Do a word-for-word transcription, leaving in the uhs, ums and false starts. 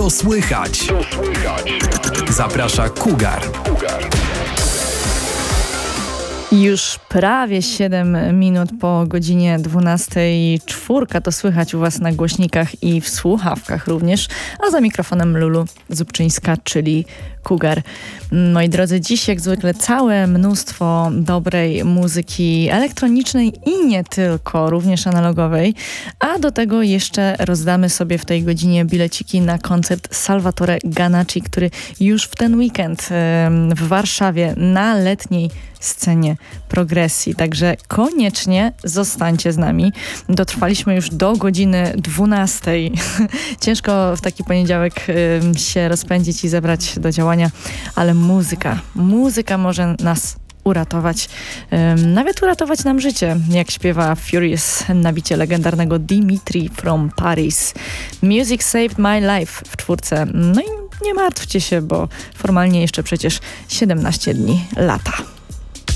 Co słychać? Zaprasza Cougar. Już prawie siedem minut po godzinie dwunastej. Czwórka to słychać u Was na głośnikach i w słuchawkach również, a za mikrofonem Lulu Zubczyńska, czyli Cougar. Moi drodzy, dziś jak zwykle całe mnóstwo dobrej muzyki elektronicznej i nie tylko, również analogowej, a do tego jeszcze rozdamy sobie w tej godzinie bileciki na koncert Salvatore Ganacci, który już w ten weekend w Warszawie na letniej scenie progresji. Także koniecznie zostańcie z nami. Dotrwaliśmy już do godziny dwunastej. Ciężko w taki poniedziałek y, się rozpędzić i zebrać do działania, ale muzyka, muzyka może nas uratować, um, nawet uratować nam życie, jak śpiewa Furious na bicie legendarnego Dimitri from Paris. Music saved my life w czwórce. No i nie martwcie się, bo formalnie jeszcze przecież siedemnaście dni lata.